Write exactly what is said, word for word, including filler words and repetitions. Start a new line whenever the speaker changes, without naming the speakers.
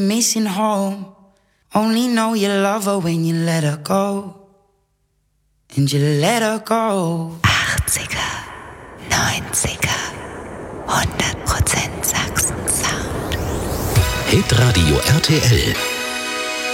Missing home. Only know you love her when you let her go. And you let her go.
achtziger, neunziger, hundert Prozent Sachsen-Sound.
Hitradio R T L.